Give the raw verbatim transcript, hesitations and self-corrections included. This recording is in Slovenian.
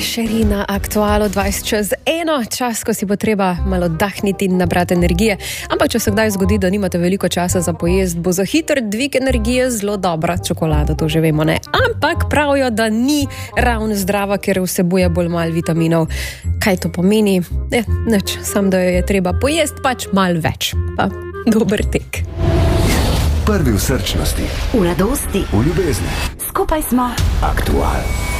Šeri na Aktualu dvajset čez eno, čas, ko si bo treba malo dahniti in nabrati energije. Ampak če se kdaj zgodi, da nimate veliko časa za pojest, bo za hiter dvig energije zelo dobra čokolada, to že vemo, ne? Ampak pravijo, da ni ravno zdrava, ker vsebuje bolj malo vitaminov. Kaj to pomeni? Ne, nič, sam da jo je treba pojest, pač malo več. Pa dober tek. Prvi v srčnosti, v radosti, v ljubezni. Skupaj smo Aktual.